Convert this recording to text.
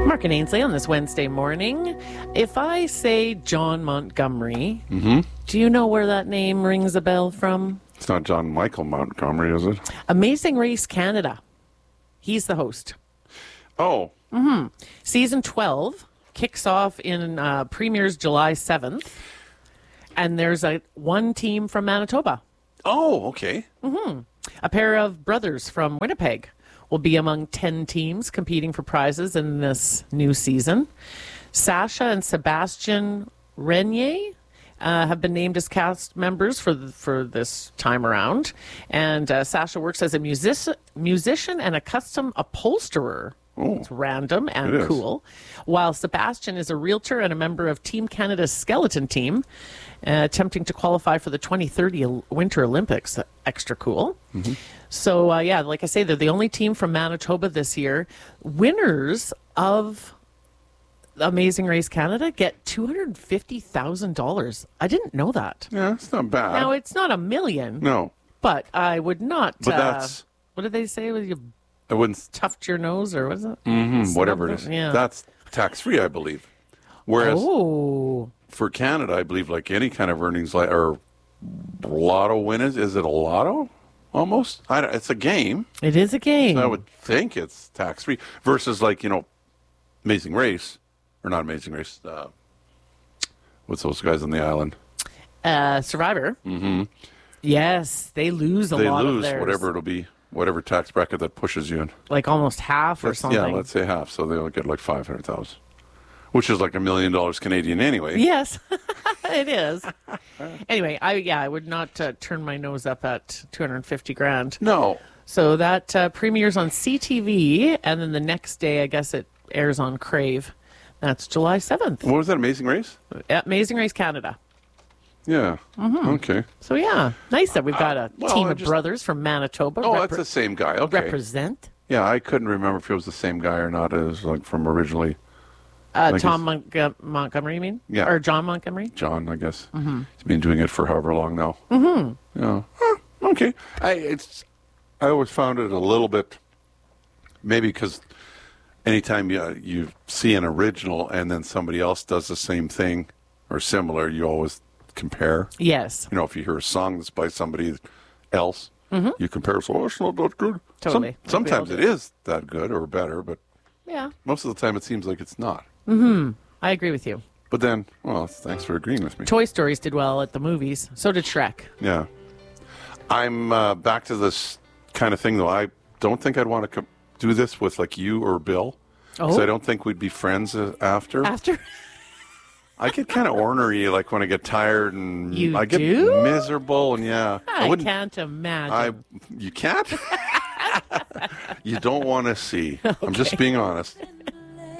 Mark and Ainsley on this Wednesday morning. If I say John Montgomery, do you know where that name rings a bell from? It's not John Michael Montgomery, is it? Amazing Race Canada. He's the host. Oh. Season 12 kicks off in premieres July 7th. And there's one team from Manitoba. Oh, okay. A pair of brothers from Winnipeg will be among 10 teams competing for prizes in this new season. Sasha and Sebastian Renier have been named as cast members for this time around. And Sasha works as a musician and a custom upholsterer. Oh, it's random and cool. While Sebastian is a realtor and a member of Team Canada's skeleton team, attempting to qualify for the 2030 Winter Olympics. Extra cool. So, like I say, they're the only team from Manitoba this year. Winners of Amazing Race Canada get $250,000. I didn't know that. Yeah, it's not bad. Now, it's not $1 million. No. But I would not. But that's... What did they say? You I wouldn't... tuft your nose, or what is it? Whatever it is. Yeah. That's tax-free, I believe. Whereas Oh. for Canada, I believe, like any kind of earnings, or lotto winners, is it a lotto? Almost? It's a game. It is a game. So I would think it's tax-free. Versus, Amazing Race. Or not Amazing Race. What's those guys on the island? Survivor. Yes, they lose a lot of theirs. They lose whatever it'll be. Whatever tax bracket that pushes you in. Like almost half or something. Yeah, let's say half. So they'll get like $500,000. Which is like $1 million Canadian anyway. Yes, it is. Anyway, I would not turn my nose up at $250,000. No. So that premieres on CTV, and then the next day, I guess it airs on Crave. That's July 7th. What was that, Amazing Race? Amazing Race Canada. Yeah. Okay. So yeah, nice that we've got a team of brothers from Manitoba. Oh, that's the same guy. Okay. Represent. Yeah, I couldn't remember if it was the same guy or not as from originally. Tom Montgomery, you mean? Yeah. Or John Montgomery? John, I guess. He's been doing it for however long now. Yeah. Okay. I always found it a little bit, maybe because anytime you see an original and then somebody else does the same thing or similar, you always compare. Yes. If you hear a song that's by somebody else, you compare. So, it's not that good. Totally. Sometimes it is that good or better, but yeah, most of the time it seems like it's not. I agree with you. But then, thanks for agreeing with me. Toy Stories did well at the movies. So did Shrek. Yeah. I'm back to this kind of thing, though. I don't think I'd want to do this with, you or Bill. Because I don't think we'd be friends after. After? I get kind of ornery, when I get tired, and You I get do? miserable, and yeah. I can't imagine. You can't? You don't want to see. I'm just being honest.